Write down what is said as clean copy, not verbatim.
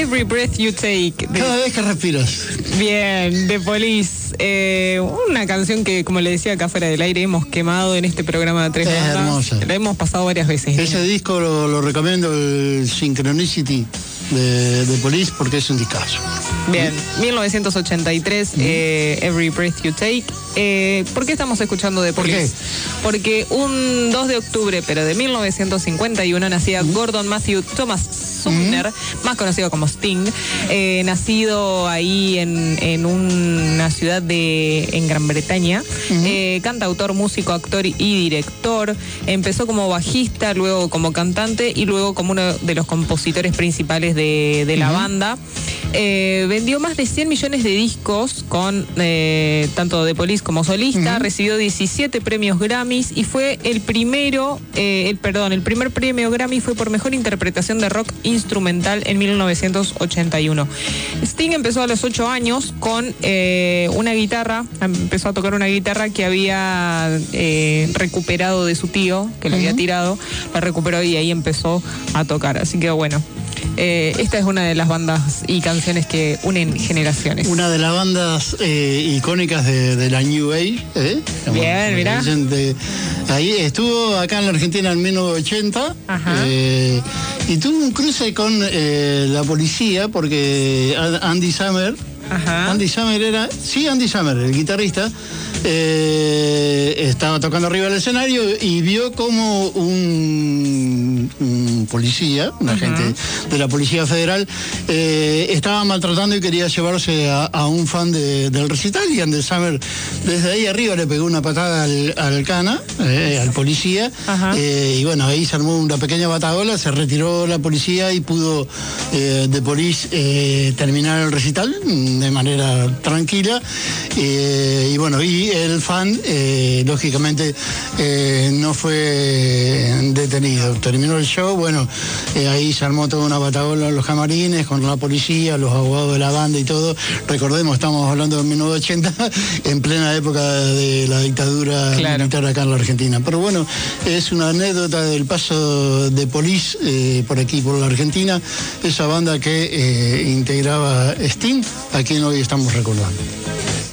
Every Breath You Take. Cada vez que respiras. Bien, The Police. Una canción que, como le decía acá fuera del aire, hemos quemado en este programa de Tres Bandas. Es hermosa. La hemos pasado varias veces. Ese disco lo recomiendo, el Synchronicity de Police, porque es un discazo. Bien, 1983, Every Breath You Take. ¿Por qué estamos escuchando The Police? Porque un 2 de octubre, pero de 1951, nacía Gordon Matthew Thomas Sumner, más conocido como Sting, nacido ahí en una ciudad en Gran Bretaña, cantautor, músico, actor y director. Empezó como bajista, luego como cantante y luego como uno de los compositores principales de la banda. Vendió más de 100 millones de discos con tanto The Police como solista, recibió 17 premios Grammys y fue el primer premio Grammy fue por mejor interpretación de rock instrumental en 1981. Sting empezó a los 8 años con una guitarra, empezó a tocar una guitarra que había recuperado de su tío, que le había tirado, la recuperó y ahí empezó a tocar. Así que bueno, esta es una de las bandas y canciones que unen generaciones. Una de las bandas icónicas de la New Age. Bien, mirá. Ahí estuvo acá en la Argentina en 1980 y tuvo un cruce con la policía porque Andy Summer, Andy Summer, el guitarrista, estaba tocando arriba del escenario y vio como un policía, un agente de la Policía Federal, estaba maltratando y quería llevarse a un fan del recital, y Andy Summer desde ahí arriba le pegó una patada al cana, al policía, y bueno, ahí se armó una pequeña batahola, se retiró la policía y pudo The Police terminar el recital de manera tranquila, y bueno, y el fan lógicamente no fue detenido. Terminó el show, bueno, ahí se armó toda una batahola en los camarines con la policía, los abogados de la banda y todo. Recordemos, estamos hablando de 1980, en plena época de la dictadura militar acá en la Argentina. Pero bueno, es una anécdota del paso de Police por aquí, por la Argentina, esa banda que integraba Sting, a quien hoy estamos recordando.